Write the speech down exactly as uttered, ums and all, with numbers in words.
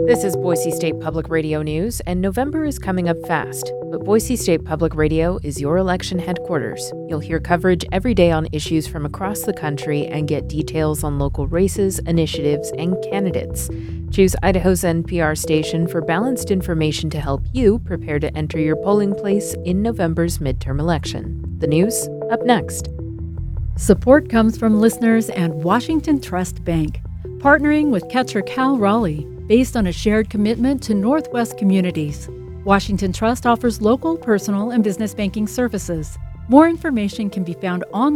This is Boise State Public Radio News, and November is coming up fast. But Boise State Public Radio is your election headquarters. You'll hear coverage every day on issues from across the country and get details on local races, initiatives, and candidates. Choose Idaho's N P R station for balanced information to help you prepare to enter your polling place in November's midterm election. The news up next. Support comes from listeners and Washington Trust Bank, partnering with Catcher Cal Raleigh, based on a shared commitment to Northwest communities. Washington Trust offers local, personal, and business banking services. More information can be found online